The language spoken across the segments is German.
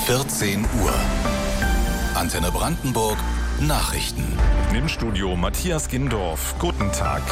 14 Uhr. Antenne Brandenburg Nachrichten. Im Studio Matthias Gindorf. Guten Tag.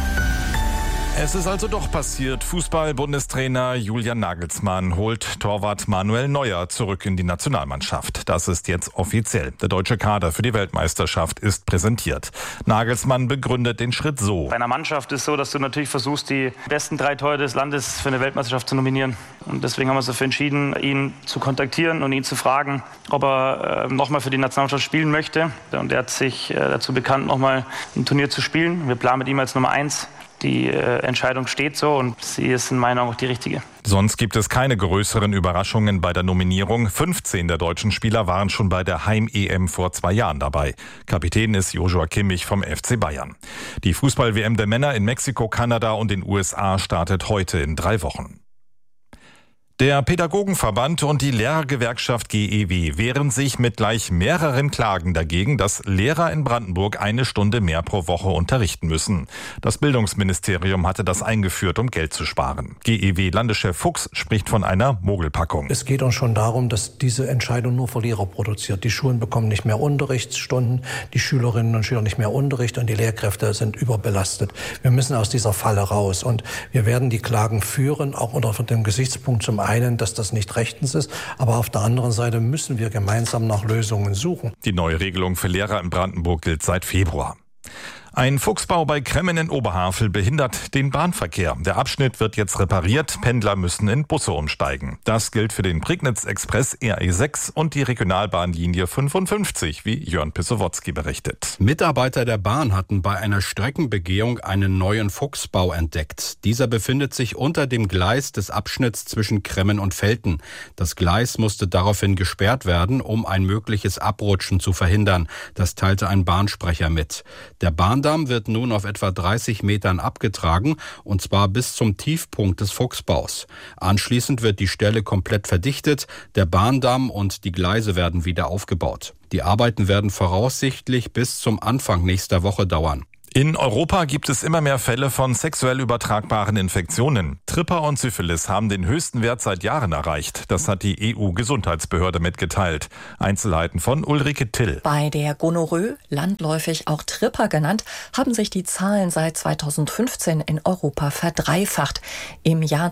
Es ist also doch passiert. Fußball-Bundestrainer Julian Nagelsmann holt Torwart Manuel Neuer zurück in die Nationalmannschaft. Das ist jetzt offiziell. Der deutsche Kader für die Weltmeisterschaft ist präsentiert. Nagelsmann begründet den Schritt so. Bei einer Mannschaft ist es so, dass du natürlich versuchst, die besten 3 Torhüter des Landes für eine Weltmeisterschaft zu nominieren. Und deswegen haben wir uns dafür entschieden, ihn zu kontaktieren und ihn zu fragen, ob er nochmal für die Nationalmannschaft spielen möchte. Und er hat sich dazu bekannt, nochmal ein Turnier zu spielen. Wir planen mit ihm als Nummer 1. Die Entscheidung steht so und sie ist in meinen Augen auch die richtige. Sonst gibt es keine größeren Überraschungen bei der Nominierung. 15 der deutschen Spieler waren schon bei der Heim-EM vor 2 Jahren dabei. Kapitän ist Joshua Kimmich vom FC Bayern. Die Fußball-WM der Männer in Mexiko, Kanada und den USA startet heute in 3 Wochen. Der Pädagogenverband und die Lehrergewerkschaft GEW wehren sich mit gleich mehreren Klagen dagegen, dass Lehrer in Brandenburg 1 Stunde mehr pro Woche unterrichten müssen. Das Bildungsministerium hatte das eingeführt, um Geld zu sparen. GEW-Landeschef Fuchs spricht von einer Mogelpackung. Es geht uns schon darum, dass diese Entscheidung nur Verlierer produziert. Die Schulen bekommen nicht mehr Unterrichtsstunden, die Schülerinnen und Schüler nicht mehr Unterricht und die Lehrkräfte sind überbelastet. Wir müssen aus dieser Falle raus und wir werden die Klagen führen, auch unter dem Gesichtspunkt zum einen, dass das nicht rechtens ist, aber auf der anderen Seite müssen wir gemeinsam nach Lösungen suchen. Die neue Regelung für Lehrer in Brandenburg gilt seit Februar. Ein Fuchsbau bei Kremmen in Oberhavel behindert den Bahnverkehr. Der Abschnitt wird jetzt repariert, Pendler müssen in Busse umsteigen. Das gilt für den Prignitz-Express RE6 und die Regionalbahnlinie 55, wie Jörn Pissowotzki berichtet. Mitarbeiter der Bahn hatten bei einer Streckenbegehung einen neuen Fuchsbau entdeckt. Dieser befindet sich unter dem Gleis des Abschnitts zwischen Kremmen und Velten. Das Gleis musste daraufhin gesperrt werden, um ein mögliches Abrutschen zu verhindern. Das teilte ein Bahnsprecher mit. Der Bahndamm wird nun auf etwa 30 Metern abgetragen, und zwar bis zum Tiefpunkt des Fuchsbaus. Anschließend wird die Stelle komplett verdichtet, der Bahndamm und die Gleise werden wieder aufgebaut. Die Arbeiten werden voraussichtlich bis zum Anfang nächster Woche dauern. In Europa gibt es immer mehr Fälle von sexuell übertragbaren Infektionen. Tripper und Syphilis haben den höchsten Wert seit Jahren erreicht. Das hat die EU-Gesundheitsbehörde mitgeteilt. Einzelheiten von Ulrike Till. Bei der Gonorrhoe, landläufig auch Tripper genannt, haben sich die Zahlen seit 2015 in Europa verdreifacht. Im Jahr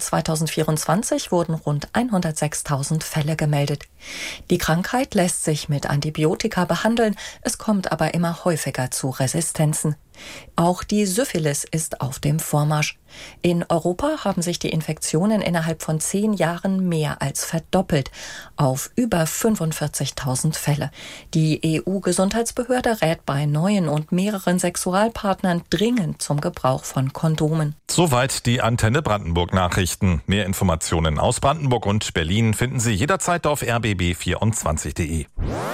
2024 wurden rund 106.000 Fälle gemeldet. Die Krankheit lässt sich mit Antibiotika behandeln, es kommt aber immer häufiger zu Resistenzen. Auch die Syphilis ist auf dem Vormarsch. In Europa haben sich die Infektionen innerhalb von 10 Jahren mehr als verdoppelt, auf über 45.000 Fälle. Die EU-Gesundheitsbehörde rät bei neuen und mehreren Sexualpartnern dringend zum Gebrauch von Kondomen. Soweit die Antenne Brandenburg Nachrichten. Mehr Informationen aus Brandenburg und Berlin finden Sie jederzeit auf rbb24.de.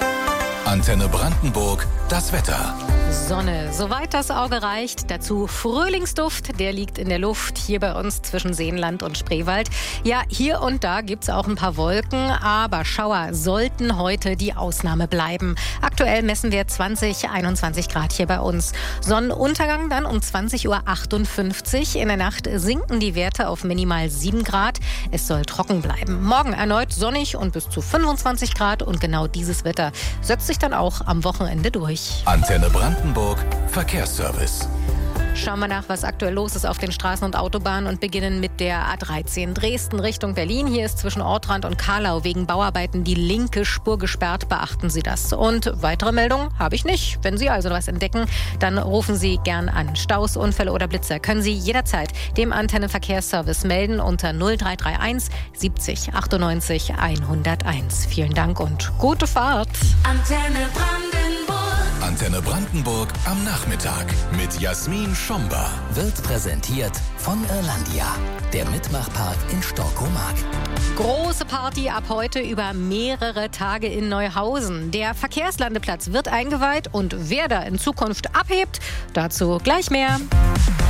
Antenne Brandenburg, das Wetter. Sonne, soweit das Auge reicht. Dazu Frühlingsduft, der liegt in der Luft hier bei uns zwischen Seenland und Spreewald. Ja, hier und da gibt's auch ein paar Wolken, aber Schauer sollten heute die Ausnahme bleiben. Aktuell messen wir 21 Grad hier bei uns. Sonnenuntergang dann um 20:58 Uhr. In der Nacht sinken die Werte auf minimal 7 Grad. Es soll trocken bleiben. Morgen erneut sonnig und bis zu 25 Grad und genau dieses Wetter setzt sich dann auch am Wochenende durch. Antenne Brandenburg Verkehrsservice. Schauen wir nach, was aktuell los ist auf den Straßen und Autobahnen und beginnen mit der A13 Dresden Richtung Berlin. Hier ist zwischen Ortrand und Karlau wegen Bauarbeiten die linke Spur gesperrt. Beachten Sie das. Und weitere Meldungen habe ich nicht. Wenn Sie also was entdecken, dann rufen Sie gern an. Staus, Unfälle oder Blitzer können Sie jederzeit dem Antenne Verkehrsservice melden unter 0331 70 98 101. Vielen Dank und gute Fahrt. Antenne Brandenburg am Nachmittag mit Jasmin Schomba. Wird präsentiert von Irlandia, der Mitmachpark in Storkomark. Große Party ab heute über mehrere Tage in Neuhausen. Der Verkehrslandeplatz wird eingeweiht und wer da in Zukunft abhebt, dazu gleich mehr.